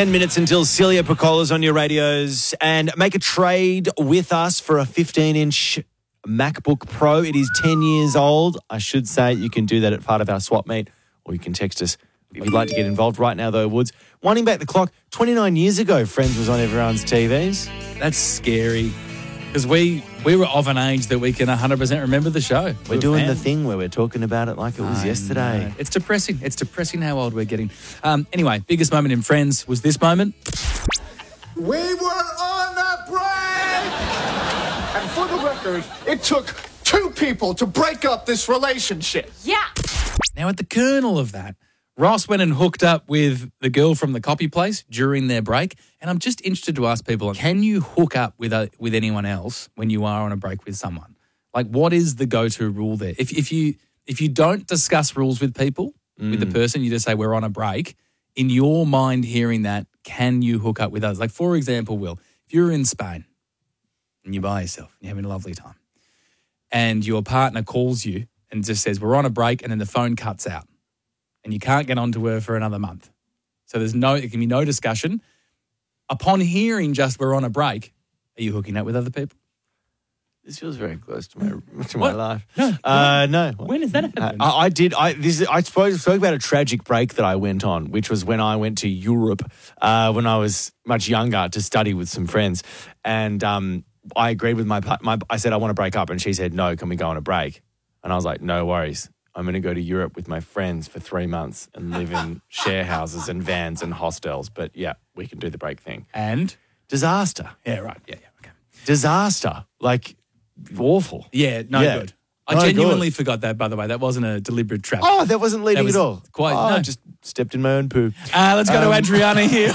10 minutes until Celia Piccola's on your radios, and make a trade with us for a 15-inch MacBook Pro. It is 10 years old. I should say you can do that at part of our swap meet, or you can text us if you'd like to get involved right now, though, Woods. Winding back the clock, 29 years ago, Friends was on everyone's TVs. That's scary because we were of an age that we can 100% remember the show. We're doing the thing where we're talking about it like it was yesterday. Know. It's depressing. It's depressing how old we're getting. Anyway, biggest moment in Friends was this moment. We were on a break! And for the record, it took 2 people to break up this relationship. Yeah. Now, at the kernel of that, Ross went and hooked up with the girl from the copy place during their break. And I'm just interested to ask people, can you hook up with anyone else when you are on a break with someone? Like, what is the go-to rule there? If you don't discuss rules with people, with the person, you just say, we're on a break, in your mind hearing that, can you hook up with others? Like, for example, Will, if you're in Spain and you're by yourself and you're having a lovely time and your partner calls you and just says, we're on a break, and then the phone cuts out and you can't get onto her for another month. So there can be no discussion. Upon hearing just we're on a break, are you hooking up with other people? This feels very close to my life. No. No. When has that happened? I spoke about a tragic break that I went on, which was when I went to Europe when I was much younger to study with some friends. And I agreed with I said, I want to break up. And she said, no, can we go on a break? And I was like, no worries. I'm going to go to Europe with my friends for 3 months and live in share houses and vans and hostels. But yeah, we can do the break thing. And? Disaster. Yeah, right. Yeah, okay. Disaster. Like, awful. Yeah, no good. I genuinely forgot that, by the way. That wasn't a deliberate trap. Oh, that wasn't leading at all. I just stepped in my own poo. Let's go to Adriana here.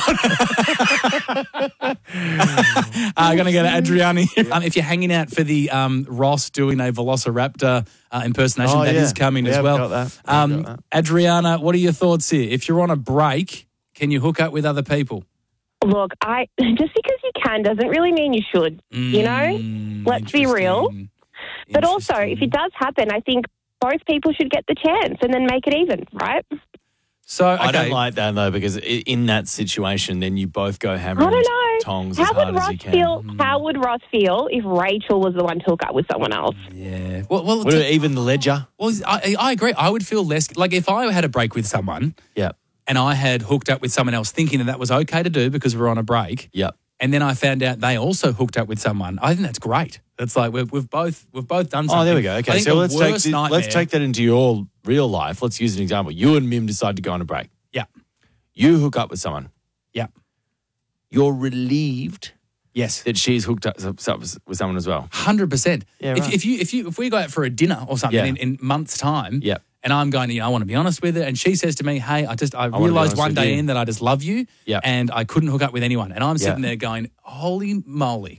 I'm going to go to Adriana here. If you're hanging out for the Ross doing a Velociraptor impersonation, that is coming as well. I've got that. Adriana, what are your thoughts here? If you're on a break, can you hook up with other people? Look, just because you can doesn't really mean you should, you know? Let's be real. But also, if it does happen, I think both people should get the chance and then make it even, right? So okay. I don't like that, though, because in that situation, then you both go hammer and tongs as hard as you can. How would Ross feel if Rachel was the one to hook up with someone else? Yeah. Would it even the ledger? Well, I agree. I would feel less... Like, if I had a break with someone... Yeah. And I had hooked up with someone else thinking that was okay to do because we're on a break. Yep. And then I found out they also hooked up with someone. I think that's great. It's like we've both done something. Oh, there we go. Okay, so let's take that into your real life. Let's use an example. You and Mim decide to go on a break. Yeah. You hook up with someone. Yeah. You're relieved. Yes. That she's hooked up with someone as well. 100%. Yeah, right. If we go out for a dinner or something in months' time. Yeah. And I'm going, I want to be honest with her. And she says to me, hey, I realised one day in that I just love you and I couldn't hook up with anyone. And I'm sitting there going, holy moly.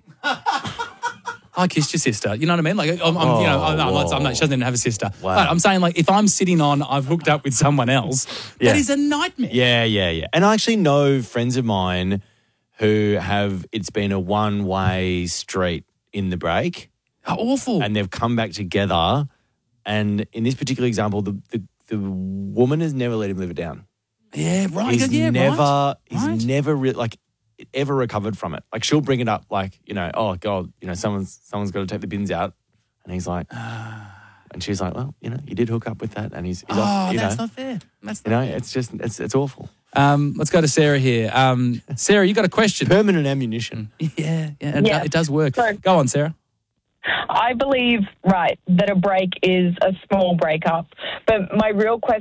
I kissed your sister. You know what I mean? Like, I'm not, she doesn't have a sister. Wow. But I'm saying, like, if I'm sitting on, I've hooked up with someone else, that is a nightmare. Yeah. And I actually know friends of mine who it's been a one-way street in the break. How awful. And they've come back together. And in this particular example, the woman has never let him live it down. Yeah, right. He's never ever recovered from it. Like, she'll bring it up, like, oh God, someone's got to take the bins out, and he's like, and she's like, well, you did hook up with that, and he's off. That's not fair. That's not fair. It's just it's awful. Let's go to Sarah here. Sarah, you got a question? Permanent ammunition. Yeah. It does work. Go on, Sarah. I believe, that a break is a small breakup. But my real question